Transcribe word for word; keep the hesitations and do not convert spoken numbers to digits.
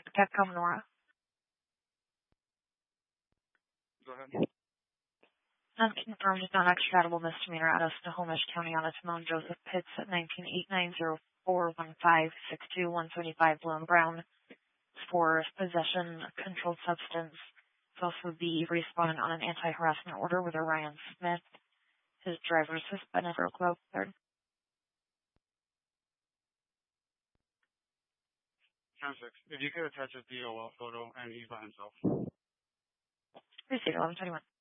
Capcom Nora. Go ahead. Unconfirmed non-extraditable misdemeanor out of Snohomish County on its Mount Joseph Pitts at nineteen eight nine zero four one five six two one seventy-five Blue and Brown for possession of controlled substance. It's also the respondent on an anti-harassment order with Ryan Smith. His driver's suspended for Oklahoma third. ten six. If you could attach a D O L photo and he's by himself. Receipt eleven twenty-one.